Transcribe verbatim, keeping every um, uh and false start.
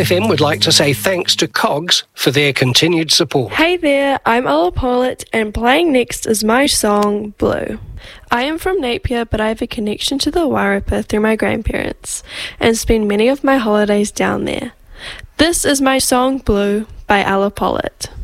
F M would like to say thanks to Cogs for their continued support. Hey there, I'm Ella Paulett, and playing next is my song, Blue. I am from Napier, but I have a connection to the Wairarapa through my grandparents, and spend many of my holidays down there. This is my song, Blue, by Ella Paulett.